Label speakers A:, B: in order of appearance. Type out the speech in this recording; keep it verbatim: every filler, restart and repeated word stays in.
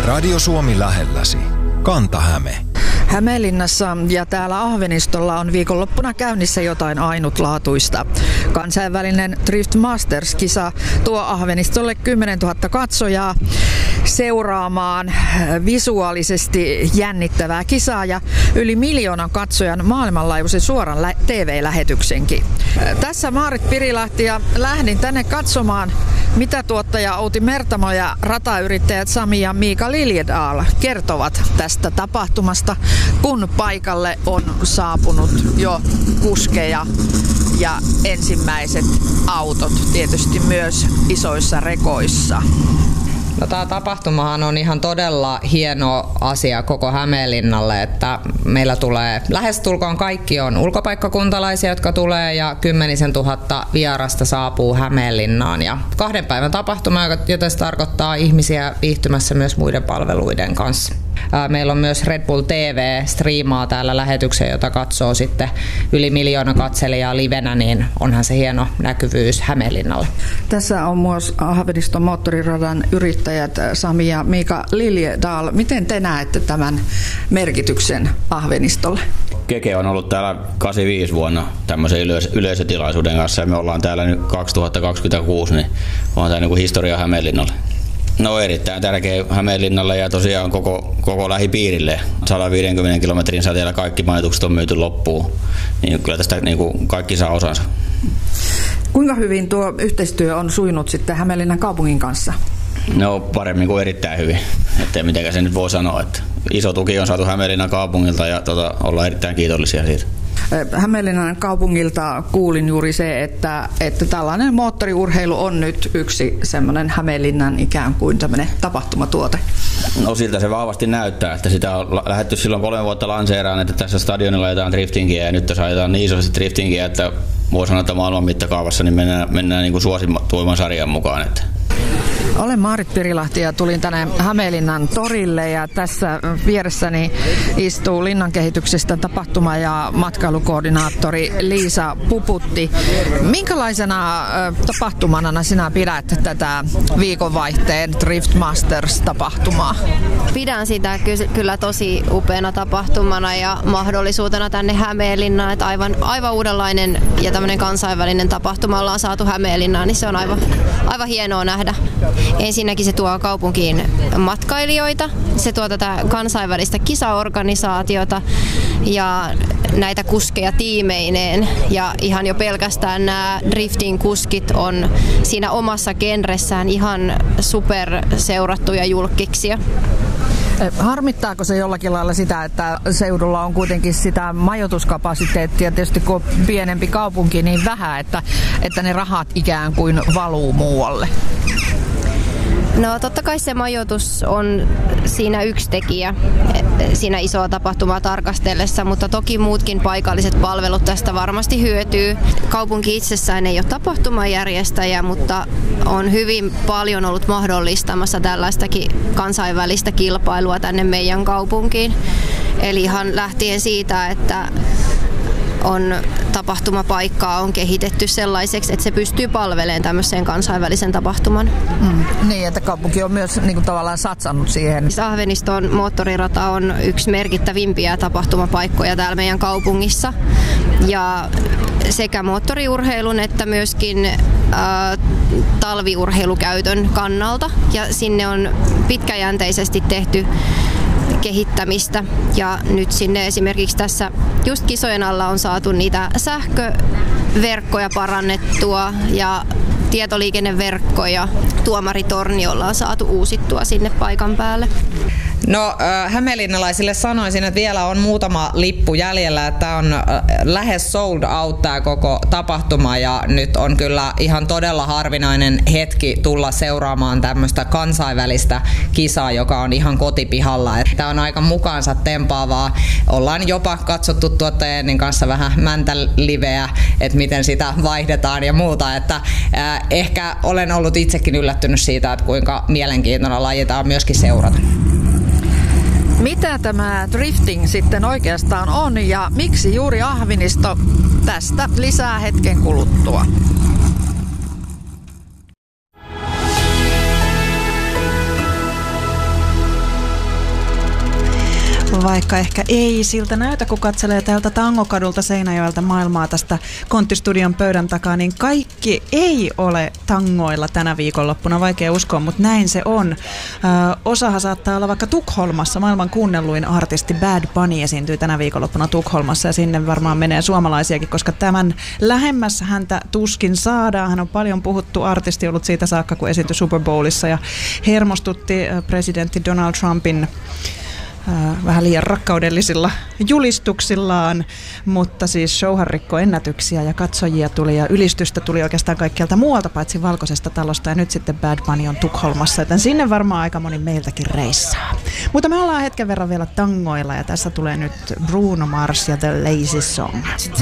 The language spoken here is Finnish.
A: Radio Suomi lähelläsi. Kanta-Häme.
B: Hämeenlinnassa ja täällä Ahvenistolla on viikonloppuna käynnissä jotain ainutlaatuista. Kansainvälinen Drift Masters-kisa tuo Ahvenistolle kymmenentuhatta katsojaa seuraamaan visuaalisesti jännittävää kisaa ja yli miljoonan katsojan maailmanlaajuisen suoran T V-lähetyksenkin. Tässä Maarit Pirilahti ja lähdin tänne katsomaan, mitä tuottaja Outi Mertamo ja ratayrittäjät Sami ja Miika Liljedahl kertovat tästä tapahtumasta, kun paikalle on saapunut jo kuskeja ja ensimmäiset autot tietysti myös isoissa rekoissa.
C: No, tämä tapahtumahan on ihan todella hieno asia koko Hämeenlinnalle, että meillä tulee lähestulkoon kaikki on ulkopaikkakuntalaisia, jotka tulee, ja kymmenisen tuhatta vierasta saapuu Hämeenlinnaan. Ja kahden päivän tapahtuma, jota se tarkoittaa ihmisiä viihtymässä myös muiden palveluiden kanssa. Meillä on myös Red Bull T V striimaa täällä lähetyksen, jota katsoo sitten yli miljoona katselijaa livenä, niin onhan se hieno näkyvyys Hämeenlinnalle.
B: Tässä on myös Ahveniston moottoriradan yrittäjät Sami ja Miika Liljedahl. Miten te näette tämän merkityksen Ahvenistolle?
D: Keke on ollut täällä kahdeksankymmentäviisi vuonna tämmöisen yleis- yleisötilaisuuden kanssa, ja me ollaan täällä nyt kaksituhattakaksikymmentäkuusi, niin on tämä niin kuin historia Hämeenlinnalle. No, erittäin tärkeä Hämeenlinnalle ja tosiaan koko, koko lähipiirille. sata viisikymmentä kilometrin säteellä kaikki majoitukset on myyty loppuun, niin kyllä tästä niin kuin kaikki saa osansa.
B: Kuinka hyvin tuo yhteistyö on sujunut sitten Hämeenlinnan kaupungin kanssa?
D: No, paremmin kuin erittäin hyvin, ettei mitenkään se nyt voi sanoa. Että iso tuki on saatu Hämeenlinnan kaupungilta ja tota, ollaan erittäin kiitollisia siitä.
B: Hämeenlinnan kaupungilta kuulin juuri se, että, että tällainen moottoriurheilu on nyt yksi semmoinen Hämeenlinnan ikään kuin tämmöinen tapahtumatuote.
D: No, siltä se vahvasti näyttää, että sitä on lähdetty silloin kolme vuotta lanseeraan, että tässä stadionilla ajetaan driftingiä, ja nyt tässä ajetaan niin isosti driftingiä, että voi sanoa, että maailman mittakaavassa niin mennään, mennään niin kuin suosituimman sarjan mukaan. Että.
B: Olen Maarit Pirilahti ja tulin tänne Hämeenlinnan torille, ja tässä vieressäni istuu linnan kehityksestä tapahtuma- ja matkailukoordinaattori Liisa Puputti. Minkälaisena tapahtumana sinä pidät tätä viikonvaihteen Drift Masters-tapahtumaa?
E: Pidän sitä kyllä tosi upeana tapahtumana ja mahdollisuutena tänne Hämeenlinnaan, että aivan, aivan uudenlainen ja tämmöinen kansainvälinen tapahtuma ollaan saatu Hämeenlinnaan, niin se on aivan, aivan hienoa nähdä. Ensinnäkin se tuo kaupunkiin matkailijoita, se tuo tätä kansainvälistä kisaorganisaatiota ja näitä kuskeja tiimeineen, ja ihan jo pelkästään nämä driftin kuskit on siinä omassa genressään ihan super seurattuja julkkiksia.
B: Harmittaako se jollakin lailla sitä, että seudulla on kuitenkin sitä majoituskapasiteettia, tietysti kun on pienempi kaupunki niin vähän, että, että ne rahat ikään kuin valuu muualle?
E: No, totta kai se majoitus on siinä yksi tekijä siinä isoa tapahtumaa tarkastellessa, mutta toki muutkin paikalliset palvelut tästä varmasti hyötyy. Kaupunki itsessään ei ole tapahtumajärjestäjä, mutta on hyvin paljon ollut mahdollistamassa tällaistakin kansainvälistä kilpailua tänne meidän kaupunkiin. Eli ihan lähtien siitä, että on tapahtumapaikkaa on kehitetty sellaiseksi, että se pystyy palvelemaan tämmöisen kansainvälisen tapahtuman.
B: Mm, niin, että kaupunki on myös niin kuin tavallaan satsannut siihen.
E: Ahveniston moottorirata on yksi merkittävimpiä tapahtumapaikkoja täällä meidän kaupungissa. Ja sekä moottoriurheilun että myöskin äh, talviurheilukäytön kannalta. Ja sinne on pitkäjänteisesti tehty kehittämistä, ja nyt sinne esimerkiksi tässä just kisojen alla on saatu niitä sähköverkkoja parannettua ja tietoliikenneverkkoja. Tuomaritorniolla on saatu uusittua sinne paikan päälle.
C: No, hämeenlinnalaisille sanoisin, että vielä on muutama lippu jäljellä. Tämä on lähes sold out tämä koko tapahtuma, ja nyt on kyllä ihan todella harvinainen hetki tulla seuraamaan tämmöistä kansainvälistä kisaa, joka on ihan kotipihalla. Tämä on aika mukaansa tempaavaa. Ollaan jopa katsottu tuottajien kanssa vähän mäntäliveä, että miten sitä vaihdetaan ja muuta. Että äh, ehkä olen ollut itsekin yllättynyt siitä, että kuinka mielenkiintoinen laji tämä on myöskin seurata.
B: Mitä tämä drifting sitten oikeastaan on ja miksi juuri Ahvenisto? Tästä lisää hetken kuluttua.
F: vaikka ehkä ei siltä näytä, kun katselee täältä Tangokadulta Seinäjoelta maailmaa tästä Konttistudion pöydän takaa, niin kaikki ei ole tangoilla tänä viikonloppuna, vaikea uskoa, mutta näin se on. Ö, osahan saattaa olla vaikka Tukholmassa, maailman kuunnelluin artisti Bad Bunny esiintyy tänä viikonloppuna Tukholmassa ja sinne varmaan menee suomalaisiakin, koska tämän lähemmäs häntä tuskin saadaan. Hän on paljon puhuttu artisti ollut siitä saakka, kun esiintyi Super Bowlissa ja hermostutti presidentti Donald Trumpin äh, vähän liian rakkaudellisilla julistuksillaan, mutta siis showhan rikkoi ennätyksiä ja katsojia tuli ja ylistystä tuli oikeastaan kaikkialta muualta paitsi Valkoisesta talosta ja nyt sitten Bad Bunny on Tukholmassa, joten sinne varmaan aika moni meiltäkin reissaa. Mutta me ollaan hetken verran vielä tangoilla ja tässä tulee nyt Bruno Mars ja The Lazy Song.